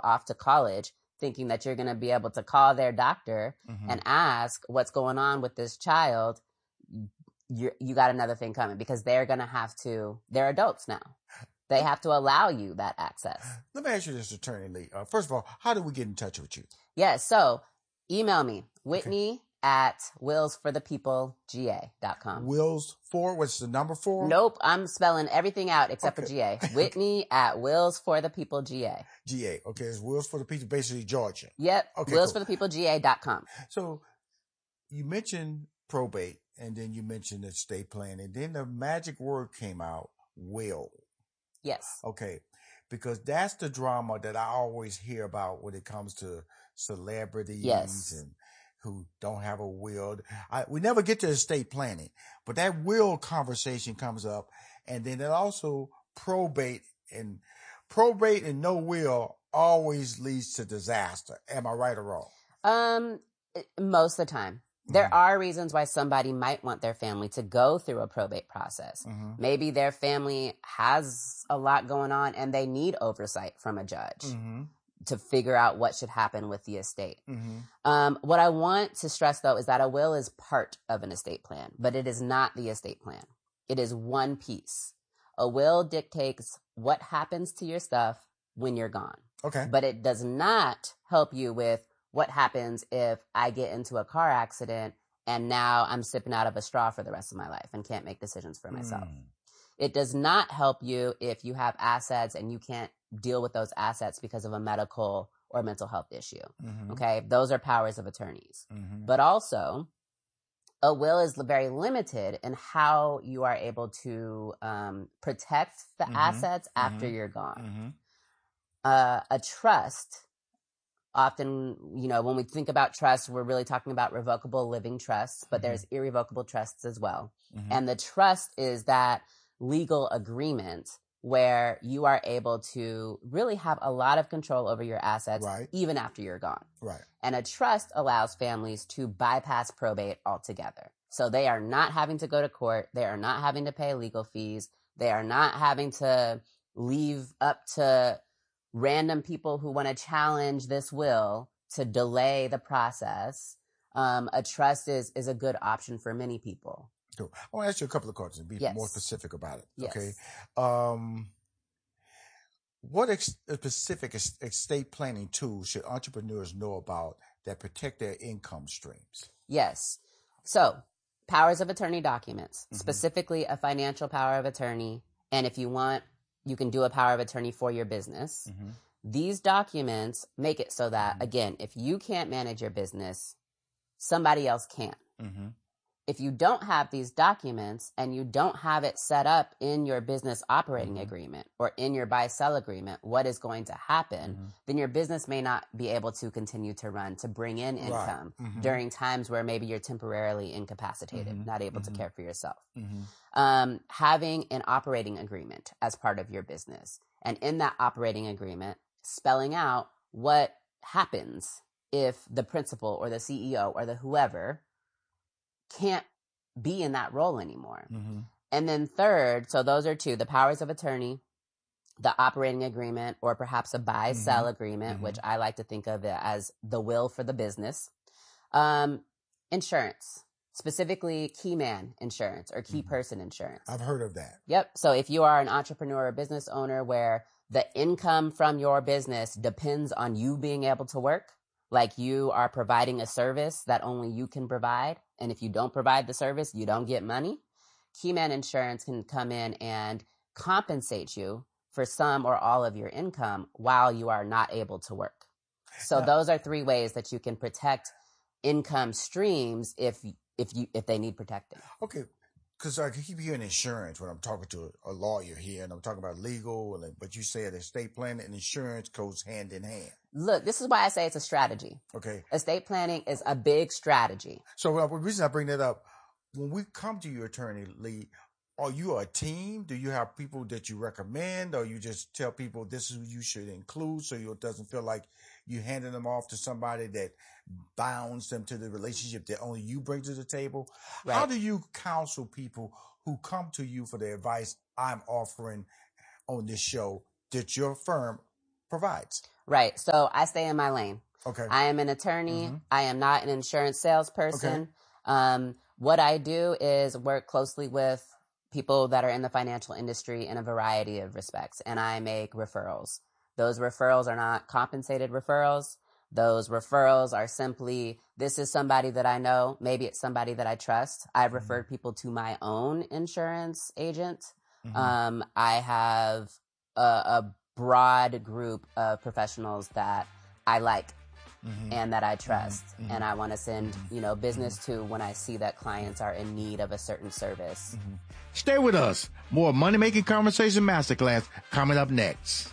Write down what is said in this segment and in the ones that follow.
off to college thinking that you're going to be able to call their doctor and ask what's going on with this child, you got another thing coming, because they're going to have to, they're adults now. They have to allow you that access. Let me ask you this, Attorney Lee. First of all, how do we get in touch with you? Yes. So email me, Whitney at willsforthepeoplega.com. Wills for, what's the number 4? Nope. I'm spelling everything out except for GA. Whitney at willsforthepeoplega. GA. Okay. It's Wills for the People, basically Georgia. Yep. Okay, willsforthepeoplega.com. So you mentioned probate, and then you mentioned estate planning. Then the magic word came out, will. Yes. Okay. Because that's the drama that I always hear about when it comes to celebrities and who don't have a will. We never get to estate planning, but that will conversation comes up. And then it also probate and no will always leads to disaster. Am I right or wrong? Most of the time. There are reasons why somebody might want their family to go through a probate process. Maybe their family has a lot going on and they need oversight from a judge to figure out what should happen with the estate. What I want to stress, though, is that a will is part of an estate plan, but it is not the estate plan. It is one piece. A will dictates what happens to your stuff when you're gone. Okay. But it does not help you with what happens if I get into a car accident and now I'm sipping out of a straw for the rest of my life and can't make decisions for myself. It does not help you if you have assets and you can't deal with those assets because of a medical or mental health issue. Okay. Those are powers of attorneys. But also, a will is very limited in how you are able to protect the assets after you're gone. A trust, often, when we think about trust, we're really talking about revocable living trusts, but there's irrevocable trusts as well. And the trust is that legal agreement where you are able to really have a lot of control over your assets even after you're gone. And a trust allows families to bypass probate altogether. So they are not having to go to court. They are not having to pay legal fees. They are not having to leave up to random people who want to challenge this will to delay the process. A trust is a good option for many people. Cool. I want to ask you a couple of questions and be more specific about it. Okay. What specific estate planning tools should entrepreneurs know about that protect their income streams? Yes. So, powers of attorney documents, specifically a financial power of attorney. And if you want, you can do a power of attorney for your business. These documents make it so that, again, if you can't manage your business, somebody else can. If you don't have these documents and you don't have it set up in your business operating agreement or in your buy-sell agreement, what is going to happen, then your business may not be able to continue to run, to bring in income during times where maybe you're temporarily incapacitated, not able to care for yourself. Having an operating agreement as part of your business. And in that operating agreement, spelling out what happens if the principal or the CEO or the whoever can't be in that role anymore. And then third, so those are two, the powers of attorney, the operating agreement, or perhaps a buy-sell agreement, which I like to think of it as the will for the business. Insurance, specifically key man insurance or key person insurance. I've heard of that. Yep. So if you are an entrepreneur or business owner where the income from your business depends on you being able to work, like you are providing a service that only you can provide, and if you don't provide the service, you don't get money, Keyman Insurance can come in and compensate you for some or all of your income while you are not able to work. So those are 3 ways that you can protect income streams if they need protecting. Okay. Because I keep hearing insurance when I'm talking to a lawyer here, and I'm talking about legal, but you said estate planning and insurance goes hand in hand. Look, this is why I say it's a strategy. Okay. Estate planning is a big strategy. So the reason I bring that up, when we come to you, Attorney Lee, are you a team? Do you have people that you recommend, or you just tell people this is who you should include so it doesn't feel like you're handing them off to somebody that bounds them to the relationship that only you bring to the table? Right. How do you counsel people who come to you for the advice I'm offering on this show that your firm provides. Right. So I stay in my lane. Okay. I am an attorney. I am not an insurance salesperson. Okay. What I do is work closely with people that are in the financial industry in a variety of respects, and I make referrals. Those referrals are not compensated referrals. Those referrals are simply, this is somebody that I know. Maybe it's somebody that I trust. I've referred people to my own insurance agent. I have a broad group of professionals that I like and that I trust, and I want to send, business to when I see that clients are in need of a certain service. Stay with us. More Money Making Conversation Masterclass coming up next.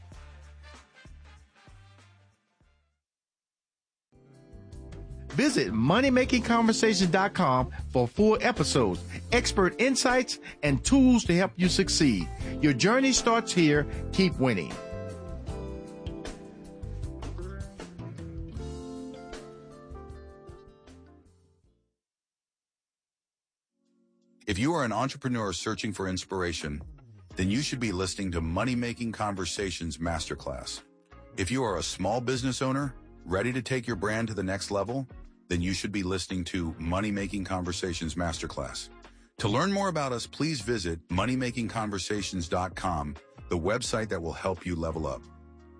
Visit moneymakingconversation.com for full episodes, expert insights, and tools to help you succeed. Your journey starts here. Keep winning. If you are an entrepreneur searching for inspiration, then you should be listening to Money Making Conversations Masterclass. If you are a small business owner ready to take your brand to the next level, then you should be listening to Money Making Conversations Masterclass. To learn more about us, please visit moneymakingconversations.com, the website that will help you level up.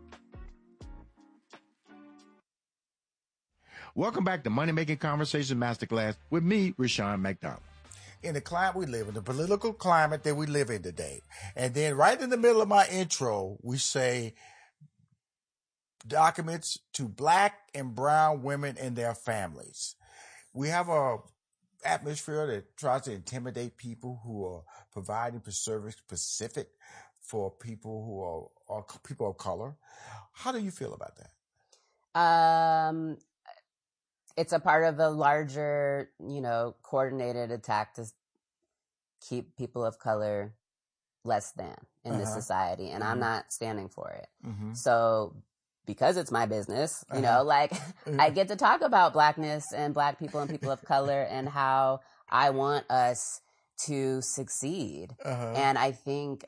Welcome back to Money Making Conversations Masterclass with me, Rushion McDonald. In the climate we live in, the political climate that we live in today. And then right in the middle of my intro, we say documents to Black and brown women and their families. We have a atmosphere that tries to intimidate people who are providing service specific for people who are people of color. How do you feel about that? It's a part of a larger, coordinated attack to keep people of color less than in this society. And I'm not standing for it. So because it's my business, I get to talk about Blackness and Black people and people of color and how I want us to succeed. And I think,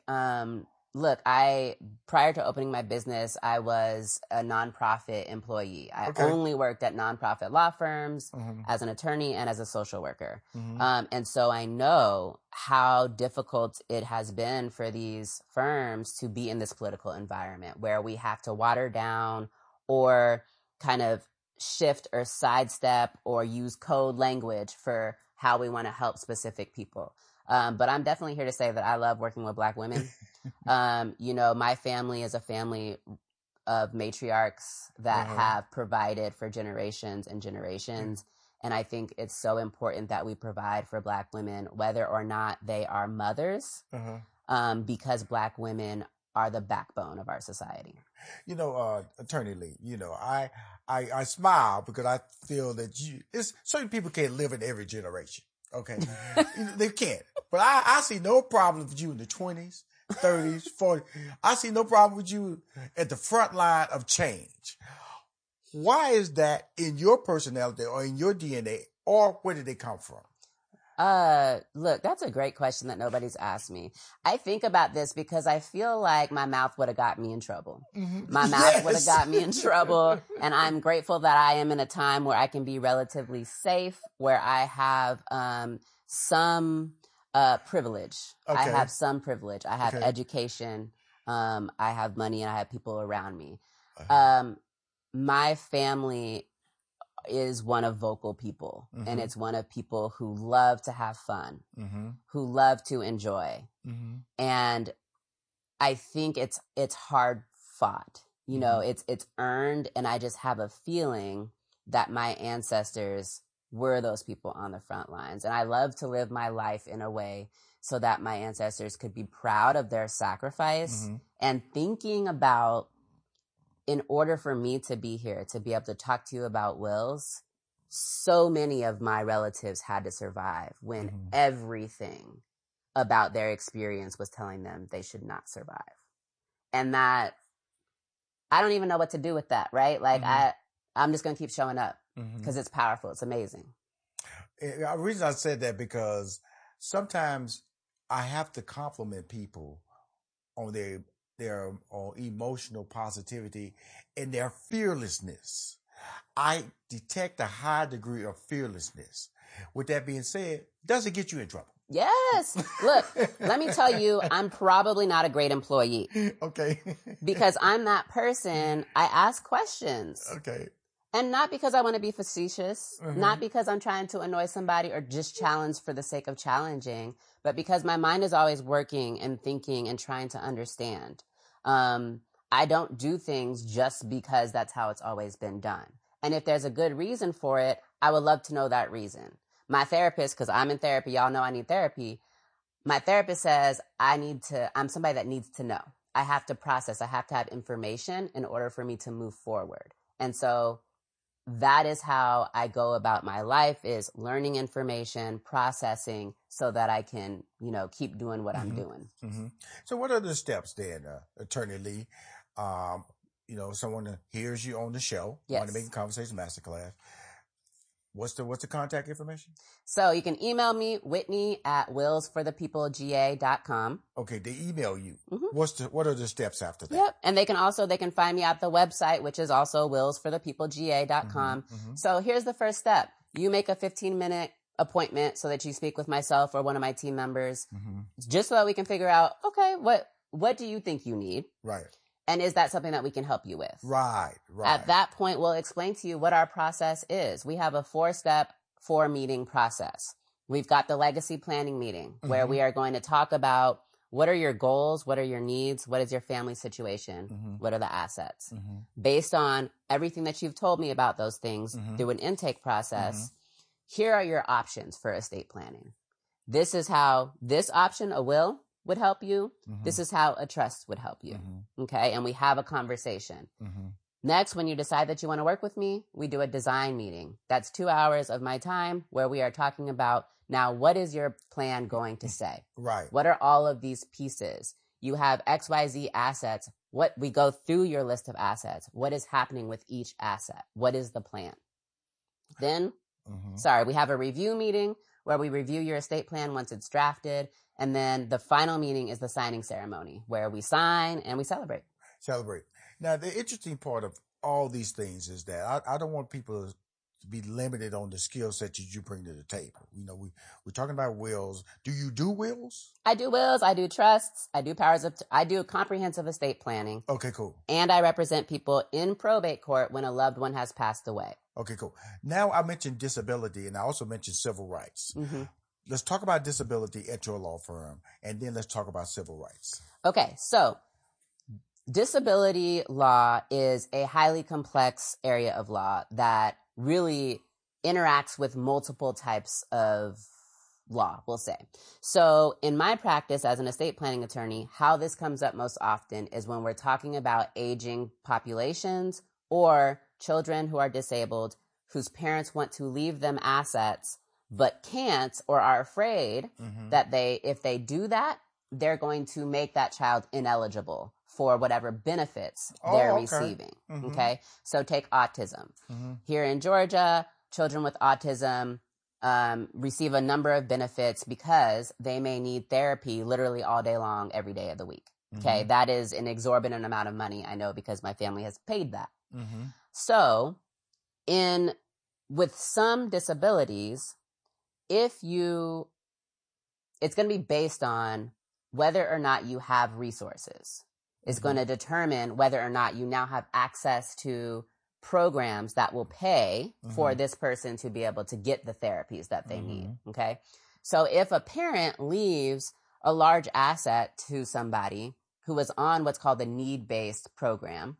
prior to opening my business, I was a nonprofit employee. I only worked at nonprofit law firms as an attorney and as a social worker. And so I know how difficult it has been for these firms to be in this political environment where we have to water down or kind of shift or sidestep or use code language for how we want to help specific people. But I'm definitely here to say that I love working with Black women. My family is a family of matriarchs that have provided for generations and generations. And I think it's so important that we provide for Black women, whether or not they are mothers, because Black women are the backbone of our society. Attorney Lee, I smile because I feel that certain people can't live in every generation. Okay. They can't. But I see no problem with you in the 20s, 30s, 40s. I see no problem with you at the front line of change. Why is that in your personality or in your DNA, or where did they come from? Look, that's a great question that nobody's asked me. I think about this because I feel like my mouth would have got me in trouble. My mouth would have got me in trouble. And I'm grateful that I am in a time where I can be relatively safe, where I have, some, privilege. I have some privilege. I have education. I have money and I have people around me. My family is one of vocal people, and it's one of people who love to have fun, who love to enjoy. And I think it's hard fought, it's earned. And I just have a feeling that my ancestors were those people on the front lines. And I love to live my life in a way so that my ancestors could be proud of their sacrifice and thinking about, in order for me to be here, to be able to talk to you about wills, so many of my relatives had to survive when everything about their experience was telling them they should not survive. And that, I don't even know what to do with that, right? Like, I'm just going to keep showing up because it's powerful. It's amazing. The reason I said that because sometimes I have to compliment people on their their emotional positivity and their fearlessness. I detect a high degree of fearlessness. With that being said, does it get you in trouble? Yes. Look, let me tell you, I'm probably not a great employee. Okay. Because I'm that person. I ask questions. Okay. And not because I want to be facetious, not because I'm trying to annoy somebody or just challenge for the sake of challenging, but because my mind is always working and thinking and trying to understand. I don't do things just because that's how it's always been done. And if there's a good reason for it, I would love to know that reason. My therapist, because I'm in therapy, y'all know I need therapy. My therapist says I'm somebody that needs to know. I have to process. I have to have information in order for me to move forward. And so that is how I go about my life, is learning information, processing so that I can, keep doing what I'm doing. Mm-hmm. So what are the steps then, Attorney Lee? Someone hears you on the show, Yes. Money Making Conversation Masterclass. What's the contact information? So you can email me, Whitney@willsforthepeoplega.com. Okay, they email you. Mm-hmm. What are the steps after that? Yep. And they can find me at the website, which is also willsforthepeoplega.com. Mm-hmm. So here's the first step. You make a 15-minute appointment so that you speak with myself or one of my team members, just so that we can figure out, okay, what do you think you need? Right. And is that something that we can help you with? Right. At that point, we'll explain to you what our process is. We have a 4-step, 4-meeting process. We've got the legacy planning meeting where we are going to talk about what are your goals, what are your needs, what is your family situation, what are the assets. Based on everything that you've told me about those things through an intake process, here are your options for estate planning. This is how this option, a will, would help you. This is how a trust would help you. Okay. And we have a conversation. Next, when you decide that you want to work with me, we do a design meeting. That's 2 hours of my time where we are talking about, now, what is your plan going to say? Right. What are all of these pieces? You have XYZ assets. What we go through your list of assets. What is happening with each asset? What is the plan? Then, we have a review meeting where we review your estate plan once it's drafted. And then the final meeting is the signing ceremony where we sign and we celebrate. Now, the interesting part of all these things is that I don't want people to be limited on the skill set that you bring to the table. We're talking about wills. Do you do wills? I do wills. I do trusts. I do I do comprehensive estate planning. Okay, cool. And I represent people in probate court when a loved one has passed away. Okay, cool. Now I mentioned disability and I also mentioned civil rights. Let's talk about disability at your law firm, and then let's talk about civil rights. Okay, so disability law is a highly complex area of law that really interacts with multiple types of law, we'll say. So in my practice as an estate planning attorney, how this comes up most often is when we're talking about aging populations or children who are disabled whose parents want to leave them assets but can't or are afraid that if they do that, they're going to make that child ineligible for whatever benefits they're receiving. Okay. So take autism. Here in Georgia, children with autism receive a number of benefits because they may need therapy literally all day long, every day of the week. Okay. That is an exorbitant amount of money. I know because my family has paid that. So with some disabilities, it's going to be based on whether or not you have resources. It's going to determine whether or not you now have access to programs that will pay for this person to be able to get the therapies that they need. Okay. So if a parent leaves a large asset to somebody who is on what's called the need-based program,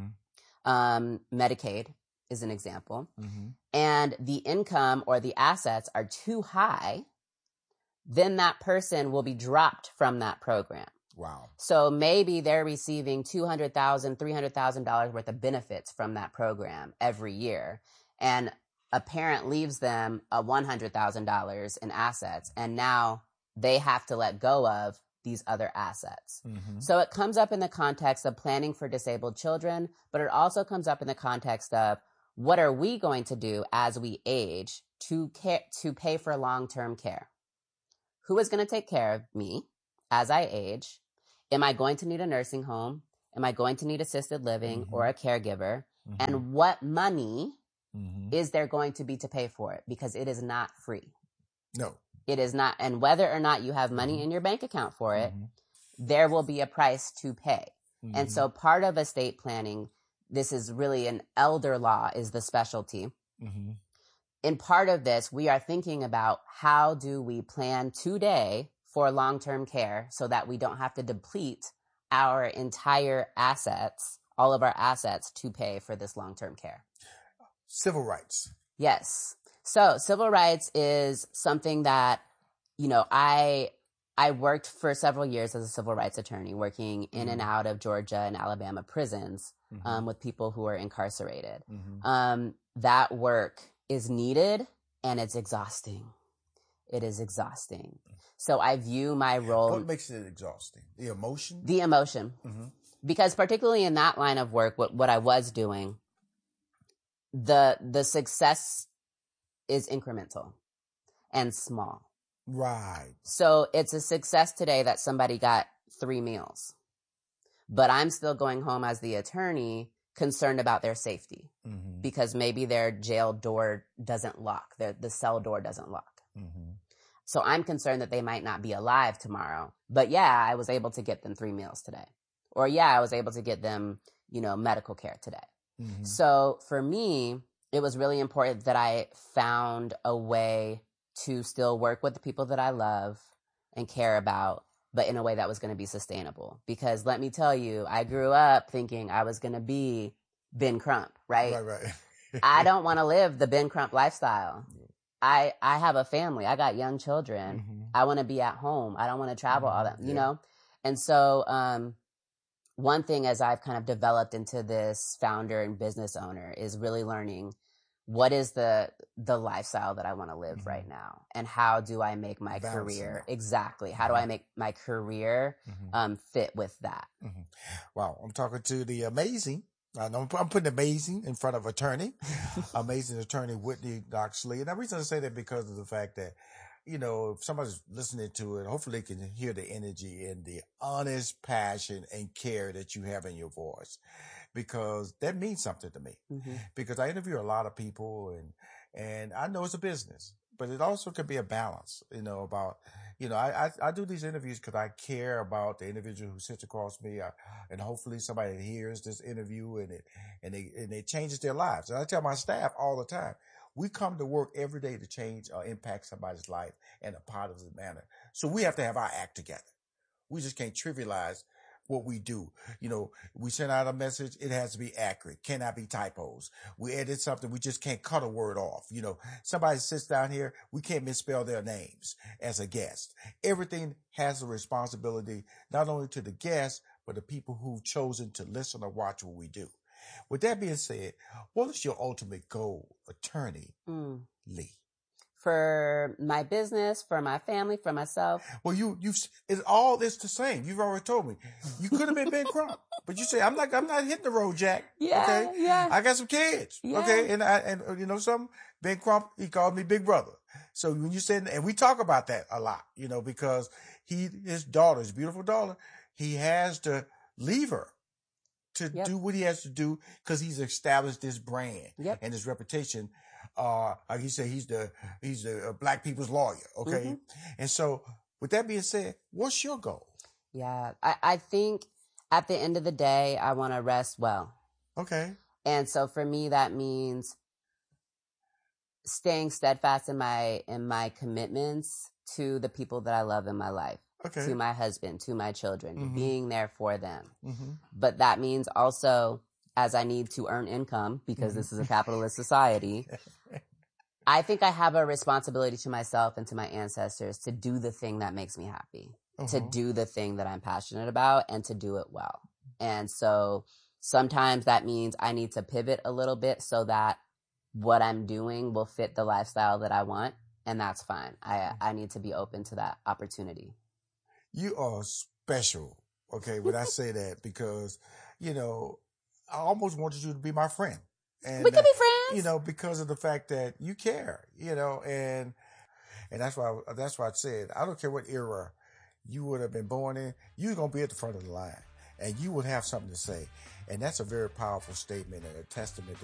Medicaid is an example, and the income or the assets are too high, then that person will be dropped from that program. Wow. So maybe they're receiving $200,000, $300,000 worth of benefits from that program every year. And a parent leaves them $100,000 in assets, and now they have to let go of these other assets. So it comes up in the context of planning for disabled children, but it also comes up in the context of what are we going to do as we age to pay for long-term care? Who is going to take care of me as I age? am I going to need a nursing home? Am I going to need assisted living Mm-hmm. or a caregiver? Mm-hmm. And what money Mm-hmm. is there going to be to pay for it? Because it is not free. No. It is not. And whether or not you have money Mm-hmm. in your bank account for it, Mm-hmm. there will be a price to pay. Mm-hmm. And so part of estate planning, this is really an elder law is the specialty. Mm-hmm. In part of this, we are thinking about how do we plan today for long-term care so that we don't have to deplete our entire assets, all of our assets to pay for this long-term care. Civil rights. Yes. So civil rights is something that, you know, I worked for several years as a civil rights attorney, working in and out of Georgia and Alabama prisons with people who are incarcerated. Mm-hmm. That work is needed and it's exhausting. It is exhausting. So I view my role. What makes it exhausting? The emotion? The emotion. Mm-hmm. Because particularly in that line of work, what I was doing, the success is incremental and small. Right. So it's a success today that somebody got 3 meals, but I'm still going home as the attorney concerned about their safety because maybe their jail door doesn't lock, the cell door doesn't lock. Mm-hmm. So I'm concerned that they might not be alive tomorrow, but yeah, I was able to get them 3 meals today. Or yeah, I was able to get them, you know, medical care today. Mm-hmm. So for me, it was really important that I found a way to still work with the people that I love and care about, but in a way that was going to be sustainable. Because let me tell you, I grew up thinking I was going to be Ben Crump, right? Right. I don't want to live the Ben Crump lifestyle. I have a family. I got young children. Mm-hmm. I want to be at home. I don't want to travel all that, you Yeah. know? And so, one thing as I've kind of developed into this founder and business owner is really learning what is the lifestyle that I want to live right now, and how do I make my career exactly? How do I make my career fit with that? Mm-hmm. Wow, I'm talking to the amazing. I'm putting amazing in front of attorney, amazing attorney Whitney Knox Lee. And the reason I say that because of the fact that, you know, if somebody's listening to it, hopefully they can hear the energy and the honest passion and care that you have in your voice, because that means something to me. Mm-hmm. Because I interview a lot of people and I know it's a business, but it also can be a balance, you know, about, you know, I do these interviews because I care about the individual who sits across me, and hopefully somebody hears this interview and it changes their lives. And I tell my staff all the time, we come to work every day to change or impact somebody's life in a positive manner. So we have to have our act together. We just can't trivialize what we do. You know, we send out a message, it has to be accurate, cannot be typos. We edit something, we just can't cut a word off. You know, somebody sits down here, we can't misspell their names as a guest. Everything has a responsibility, not only to the guest, but the people who've chosen to listen or watch what we do. With that being said, what is your ultimate goal, attorney Lee? For my business, for my family, for myself. Well, it's all this the same. You've already told me. You could have been Ben Crump, but you say, I'm not hitting the road, Jack. Yeah, okay? yeah. I got some kids. Yeah. Okay. And you know something? Ben Crump, he called me Big Brother. So when you said, and we talk about that a lot, you know, because his daughter, his beautiful daughter, he has to leave her to do what he has to do because he's established this brand and his reputation. Like he said, he's the black people's lawyer. Okay. Mm-hmm. And so with that being said, what's your goal? Yeah. I think at the end of the day, I want to rest well. Okay. And so for me, that means staying steadfast in my commitments to the people that I love in my life. Okay. To my husband, to my children, being there for them. Mm-hmm. But that means also, as I need to earn income, because this is a capitalist society, I think I have a responsibility to myself and to my ancestors to do the thing that makes me happy, to do the thing that I'm passionate about, and to do it well. And so sometimes that means I need to pivot a little bit so that what I'm doing will fit the lifestyle that I want, and that's fine. I need to be open to that opportunity. You are special, okay, when I say that, because, you know, I almost wanted you to be my friend. And we could be friends. You know, because of the fact that you care, you know, and that's why I said, I don't care what era you would have been born in, you're going to be at the front of the line and you would have something to say. And that's a very powerful statement and a testament